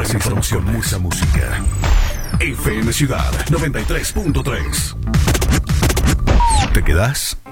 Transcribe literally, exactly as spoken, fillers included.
más información, mucha música. F M Ciudad noventa y tres punto tres. ¿Te quedas?